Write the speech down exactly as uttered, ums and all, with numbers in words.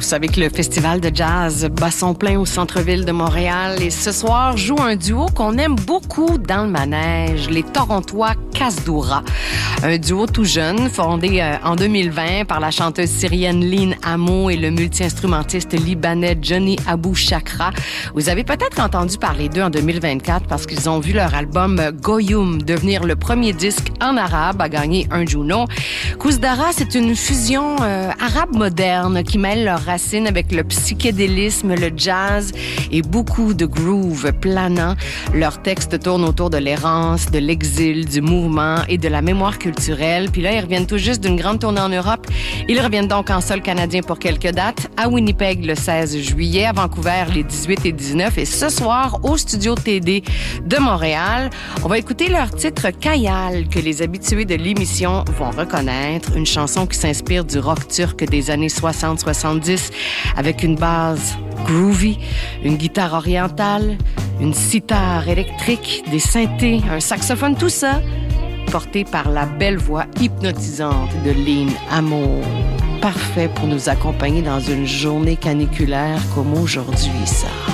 Vous savez que le festival de jazz bat son plein au centre-ville de Montréal et ce soir joue un duo qu'on aime beaucoup dans le manège, les Torontois Kasdoura. Un duo tout jeune, fondé euh, en deux mille vingt par la chanteuse syrienne Lynn Amo et le multi-instrumentiste libanais Johnny Abou Chakra. Vous avez peut-être entendu parler d'eux en deux mille vingt-quatre parce qu'ils ont vu leur album Goyum devenir le premier disque en arabe à gagner un Juno. Kasdoura, c'est une fusion euh, arabe moderne qui mêle leurs racines avec le psychédélisme, le jazz et beaucoup de groove planant. Leurs textes tournent autour de l'errance, de l'exil, du mouvement et de la mémoire culturelle. Puis là, ils reviennent tout juste d'une grande tournée en Europe. Ils reviennent donc en sol canadien pour quelques dates, à Winnipeg le seize juillet, à Vancouver les dix-huit et dix-neuf et ce soir au Studio T D de Montréal. On va écouter leur titre Kayal que les habitués de l'émission vont reconnaître, une chanson qui s'inspire du rock turc des années soixante soixante-dix avec une base groovy, une guitare orientale, une sitar électrique, des synthés, un saxophone, tout ça porté par la belle voix hypnotisante de Lynn Amo. Parfait pour nous accompagner dans une journée caniculaire comme aujourd'hui, ça.